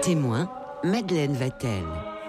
Témoin, Madeleine Vatel.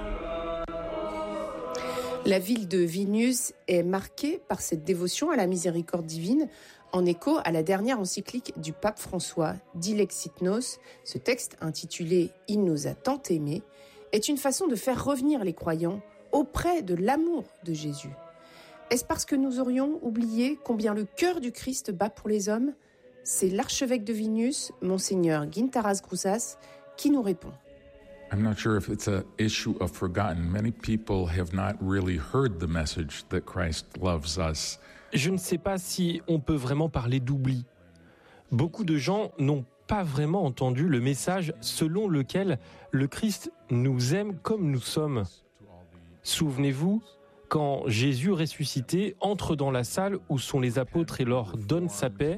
La ville de Vilnius est marquée par cette dévotion à la miséricorde divine, en écho à la dernière encyclique du pape François, Dilexit Nos. Ce texte, intitulé « Il nous a tant aimés », est une façon de faire revenir les croyants auprès de l'amour de Jésus. Est-ce parce que nous aurions oublié combien le cœur du Christ bat pour les hommes ? C'est l'archevêque de Vilnius, Monseigneur Gintaras Grūzas, qui nous répond. I'm not sure if it's an issue of forgotten. Many people have not really heard the message that Christ loves us. Je ne sais pas si on peut vraiment parler d'oubli. Beaucoup de gens n'ont pas vraiment entendu le message selon lequel le Christ nous aime comme nous sommes. Souvenez-vous, quand Jésus ressuscité entre dans la salle où sont les apôtres et leur donne sa paix,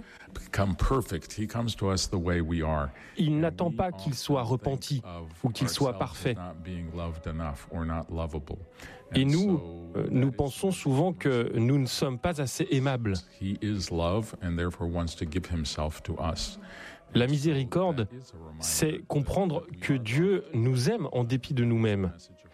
il n'attend pas qu'ils soient repentis ou qu'ils soient parfaits. Et nous pensons souvent que nous ne sommes pas assez aimables. La miséricorde, c'est comprendre que Dieu nous aime en dépit de nous-mêmes.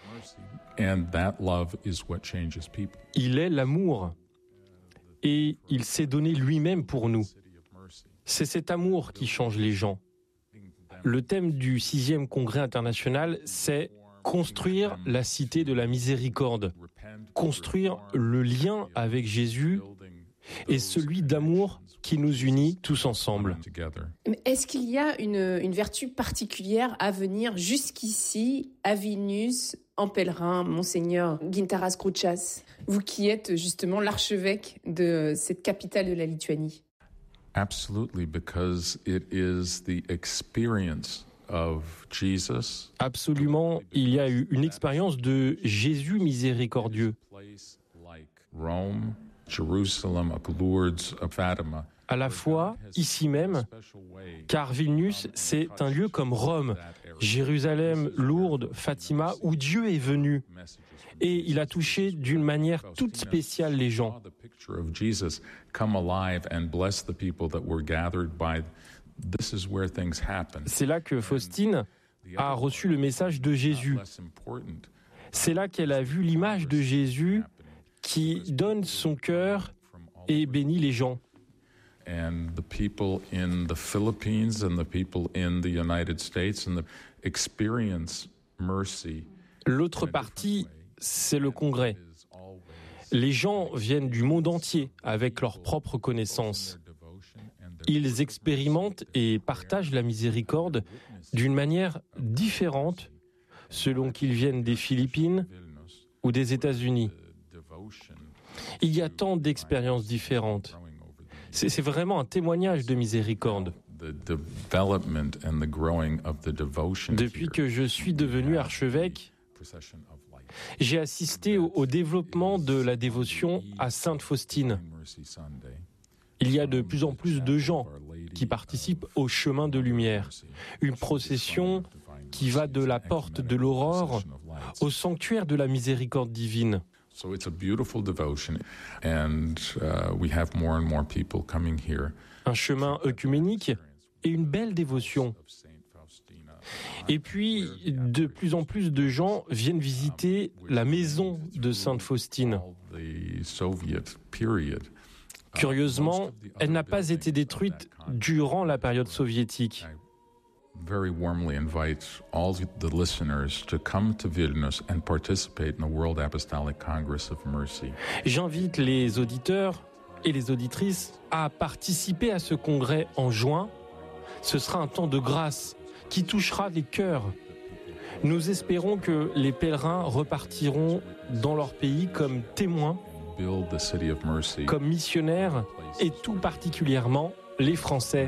Il est l'amour et il s'est donné lui-même pour nous. C'est cet amour qui change les gens. Le thème du 6e congrès international, c'est construire la cité de la miséricorde, construire le lien avec Jésus et celui d'amour qui nous unit tous ensemble. Est-ce qu'il y a une vertu particulière à venir jusqu'ici, à Vilnius, en pèlerin, Monseigneur Gintaras Grūzas, vous qui êtes justement l'archevêque de cette capitale de la Lituanie? Absolutely, because it is the experience of Jesus. Absolument, il y a eu une expérience de Jésus miséricordieux. Rome, Jerusalem, Lourdes, Fatima. À la fois, ici même, car Vilnius, c'est un lieu comme Rome, Jérusalem, Lourdes, Fatima, où Dieu est venu. Et il a touché d'une manière toute spéciale les gens. C'est là que Faustine a reçu le message de Jésus. C'est là qu'elle a vu l'image de Jésus qui donne son cœur et bénit les gens. And the people in the Philippines and the people in the United States and experience mercy. L'autre partie, c'est le Congrès. Les gens viennent du monde entier avec leurs propres connaissances. Ils expérimentent et partagent la miséricorde d'une manière différente selon qu'ils viennent des Philippines ou des États-Unis. Il y a tant d'expériences différentes. C'est vraiment un témoignage de miséricorde. Depuis que je suis devenu archevêque, j'ai assisté au développement de la dévotion à Sainte Faustine. Il y a de plus en plus de gens qui participent au chemin de lumière. Une procession qui va de la porte de l'aurore au sanctuaire de la miséricorde divine. So it's a beautiful devotion, and we have more and more people coming here. Un chemin œcuménique et une belle dévotion. Et puis, de plus en plus de gens viennent visiter la maison de Sainte Faustine. Curieusement, elle n'a pas été détruite durant la période soviétique. Very warmly invite all the listeners to come to Vilnius and participate in the World Apostolic Congress of Mercy. J'invite les auditeurs et les auditrices à participer à ce congrès en juin. Ce sera un temps de grâce qui touchera les cœurs. Nous espérons que les pèlerins repartiront dans leur pays comme témoins, comme missionnaires et tout particulièrement les Français.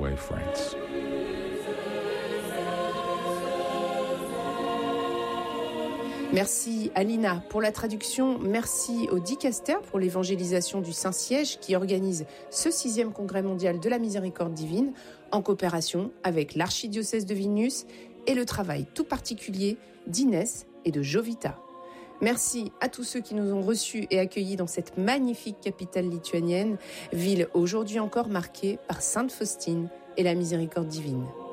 Merci Alina pour la traduction, merci au Dicaster pour l'évangélisation du Saint-Siège qui organise ce 6e congrès mondial de la miséricorde divine en coopération avec l'archidiocèse de Vilnius et le travail tout particulier d'Inès et de Jovita. Merci à tous ceux qui nous ont reçus et accueillis dans cette magnifique capitale lituanienne, ville aujourd'hui encore marquée par Sainte Faustine et la miséricorde divine.